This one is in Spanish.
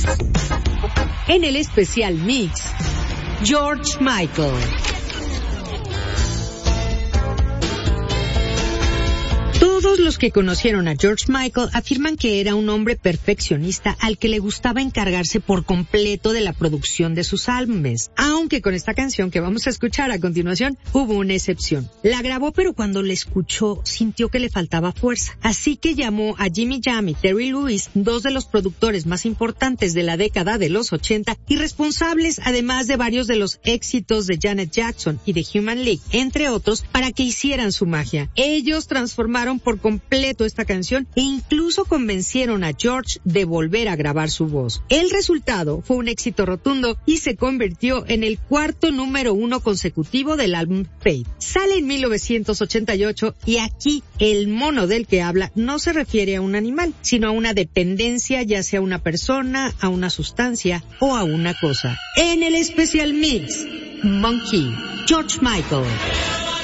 En el especial mix, George Michael. Todos los que conocieron a George Michael afirman que era un hombre perfeccionista al que le gustaba encargarse por completo de la producción de sus álbumes, aunque con esta canción que vamos a escuchar a continuación hubo una excepción. La grabó, pero cuando la escuchó sintió que le faltaba fuerza, así que llamó a Jimmy Jam y Terry Lewis, dos de los productores más importantes de la década de los 80 y responsables además de varios de los éxitos de Janet Jackson y de Human League, entre otros, para que hicieran su magia. Ellos transformaron por completo esta canción e incluso convencieron a George de volver a grabar su voz. El resultado fue un éxito rotundo y se convirtió en el cuarto número 1 consecutivo del álbum Faith. Sale en 1988 y aquí el mono del que habla no se refiere a un animal, sino a una dependencia, ya sea una persona, a una sustancia o a una cosa. En el especial mix, Monkey, George Michael.